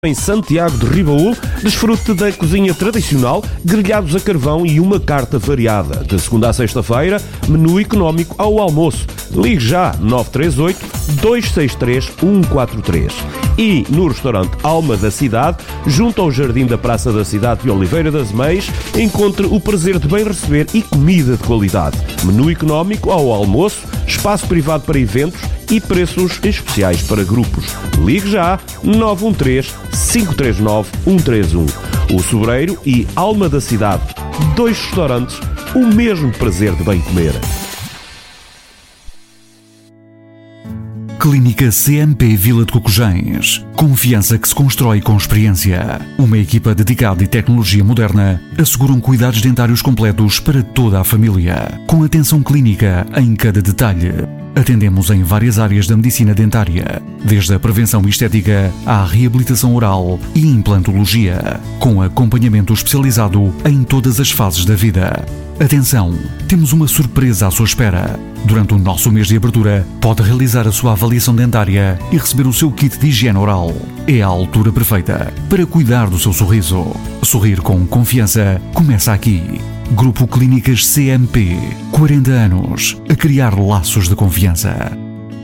Em Santiago de Ribaúl, desfrute da cozinha tradicional, grelhados a carvão e uma carta variada. De segunda a sexta-feira, menu económico ao almoço. Ligue já 938-263-143. E no restaurante Alma da Cidade, junto ao Jardim da Praça da Cidade de Oliveira das Meias, encontre o prazer de bem receber e comida de qualidade. Menu económico ao almoço, espaço privado para eventos e preços especiais para grupos. Ligue já 913-539-131. O Sobreiro e Alma da Cidade, dois restaurantes, o mesmo prazer de bem comer. Clínica CMP Vila de Cocujães. Confiança que se constrói com experiência. Uma equipa dedicada e tecnologia moderna asseguram cuidados dentários completos para toda a família, com atenção clínica em cada detalhe. Atendemos em várias áreas da medicina dentária, desde a prevenção estética à reabilitação oral e implantologia, com acompanhamento especializado em todas as fases da vida. Atenção, temos uma surpresa à sua espera. Durante o nosso mês de abertura, pode realizar a sua avaliação dentária e receber o seu kit de higiene oral. É a altura perfeita para cuidar do seu sorriso. Sorrir com confiança começa aqui. Grupo Clínicas CMP. 40 anos a criar laços de confiança.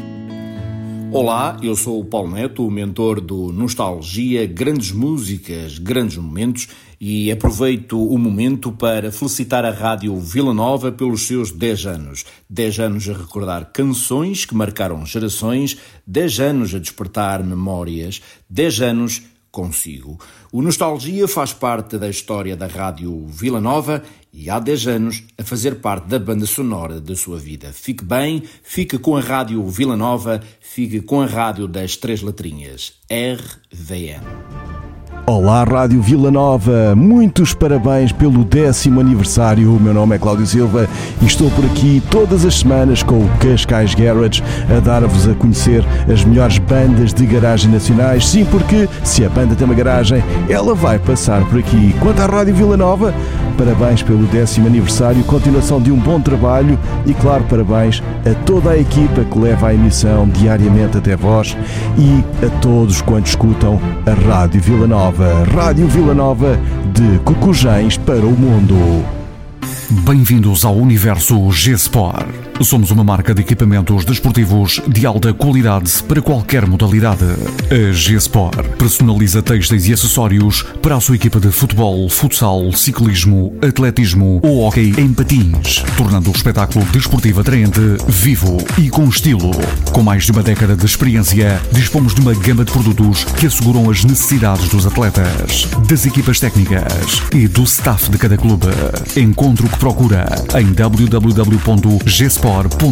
Olá, eu sou o Paulo Neto, o mentor do Nostalgia, grandes músicas, grandes momentos, e aproveito o momento para felicitar a Rádio Vila Nova pelos seus 10 anos. 10 anos a recordar canções que marcaram gerações, 10 anos a despertar memórias, 10 anos consigo. O Nostalgia faz parte da história da Rádio Vila Nova e há 10 anos a fazer parte da banda sonora da sua vida. Fique bem, fique com a Rádio Vila Nova, fique com a rádio das 3 letrinhas, RVN. Olá Rádio Vila Nova, muitos parabéns pelo 10º aniversário. O meu nome é Cláudio Silva e estou por aqui todas as semanas com o Cascais Garage a dar-vos a conhecer as melhores bandas de garagem nacionais. Sim, porque se a banda tem uma garagem, ela vai passar por aqui. Quanto à Rádio Vila Nova, parabéns pelo 10º aniversário, continuação de um bom trabalho e, claro, parabéns a toda a equipa que leva a emissão diariamente até vós e a todos quantos escutam a Rádio Vila Nova. Rádio Vila Nova, de Cocujães para o mundo. Bem-vindos ao universo G-Sport. Somos uma marca de equipamentos desportivos de alta qualidade para qualquer modalidade. A G-Sport personaliza têxteis e acessórios para a sua equipa de futebol, futsal, ciclismo, atletismo ou hóquei em patins, tornando o espetáculo desportivo atraente, vivo e com estilo. Com mais de uma década de experiência, dispomos de uma gama de produtos que asseguram as necessidades dos atletas, das equipas técnicas e do staff de cada clube. Encontre o que procura em www.gsport.pt.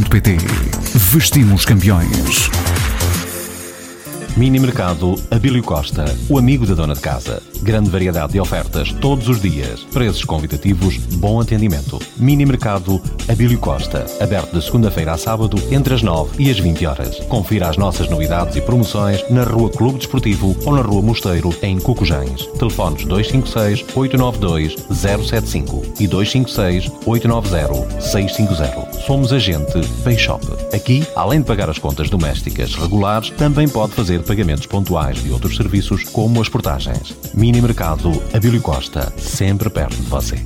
Vestimos campeões. Mini Mercado Abílio Costa, o amigo da dona de casa. Grande variedade de ofertas todos os dias. Preços convidativos, bom atendimento. Mini Mercado Abílio Costa, aberto de segunda-feira a sábado, entre as 9 e as 20 horas. Confira as nossas novidades e promoções na Rua Clube Desportivo ou na Rua Mosteiro, em Cocujães. Telefones 256-892-075 e 256-890-650. Somos agente Payshop. Aqui, além de pagar as contas domésticas regulares, também pode fazer pagamentos pontuais de outros serviços, como as portagens. Mini Mercado Abílio Costa, sempre perto de você.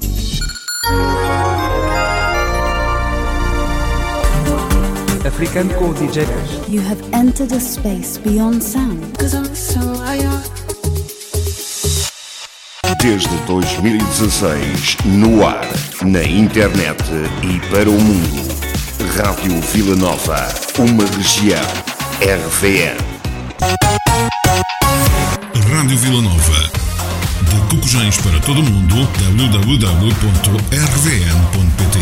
Africano com o DJ. You have entered a space beyond sound. Desde 2016, no ar, na internet e para o mundo. Rádio Vila Nova, uma região. RVN. Rádio Vila Nova, de Cocujães para todo o mundo, www.rvn.pt.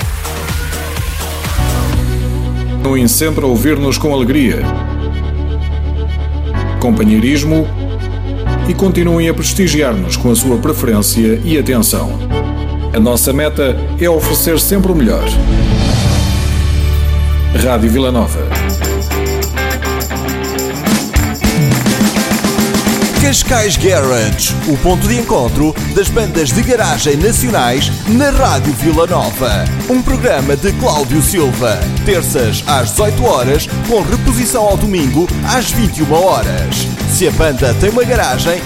Continuem sempre a ouvir-nos com alegria, companheirismo e continuem a prestigiar-nos com a sua preferência e atenção. A nossa meta é oferecer sempre o melhor. Rádio Vila Nova. Cascais Garage, o ponto de encontro das bandas de garagem nacionais na Rádio Vila Nova. Um programa de Cláudio Silva, terças às 18 horas, com reposição ao domingo às 21 horas. Se a banda tem uma garagem,